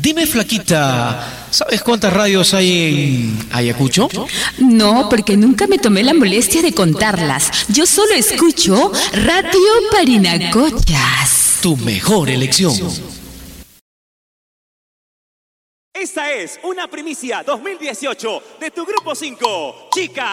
Dime, flaquita, ¿sabes cuántas radios hay en Ayacucho? No, porque nunca me tomé la molestia de contarlas. Yo solo escucho Radio Parinacochas. Tu mejor elección. Esta es una primicia 2018 de tu Grupo 5, Chica.